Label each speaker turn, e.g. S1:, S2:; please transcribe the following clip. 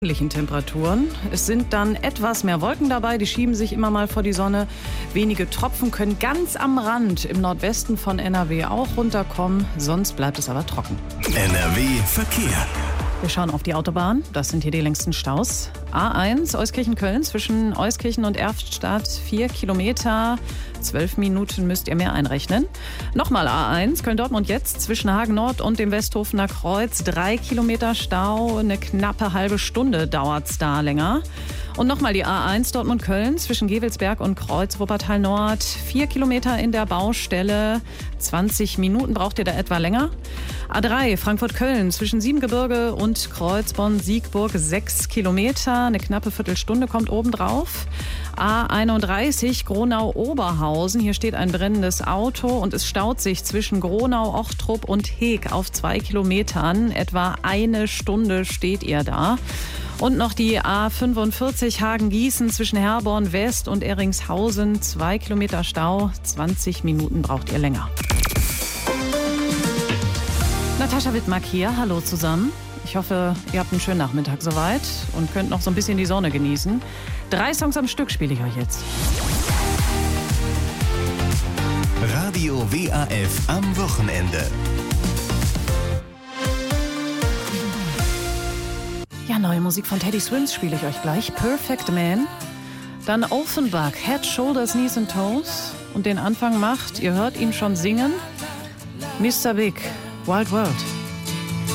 S1: Temperaturen. Es sind dann etwas mehr Wolken dabei, die schieben sich immer mal vor die Sonne. Wenige Tropfen können ganz am Rand im Nordwesten von NRW auch runterkommen, sonst bleibt es aber trocken.
S2: NRW Verkehr.
S1: Wir schauen auf die Autobahn, das sind hier die längsten Staus. A1 Euskirchen-Köln zwischen Euskirchen und Erftstadt 4 Kilometer, 12 Minuten müsst ihr mehr einrechnen. Nochmal A1 Köln-Dortmund jetzt zwischen Hagen-Nord und dem Westhofener Kreuz 3 Kilometer Stau, eine knappe halbe Stunde dauert's da länger. Und nochmal die A1 Dortmund-Köln zwischen Gevelsberg und Kreuz Wuppertal-Nord 4 Kilometer in der Baustelle, 20 Minuten braucht ihr da etwa länger. A3 Frankfurt-Köln zwischen Siebengebirge und Kreuzborn-Siegburg 6 Kilometer, eine knappe Viertelstunde kommt obendrauf. A31 Gronau-Oberhausen, hier steht ein brennendes Auto und es staut sich zwischen Gronau, Ochtrup und Heeg auf 2 Kilometern. Etwa eine Stunde steht ihr da. Und noch die A45 Hagen-Gießen zwischen Herborn West und Erringshausen, 2 Kilometer Stau, 20 Minuten braucht ihr länger. Natascha Wittmark hier, hallo zusammen. Ich hoffe, ihr habt einen schönen Nachmittag soweit und könnt noch so ein bisschen die Sonne genießen. 3 Songs am Stück spiele ich euch jetzt.
S2: Radio WAF am Wochenende.
S1: Ja, neue Musik von Teddy Swims spiele ich euch gleich. Perfect Man. Dann Offenbach, Head, Shoulders, Knees and Toes. Und den Anfang macht, ihr hört ihn schon singen, Mr. Big, Wild World.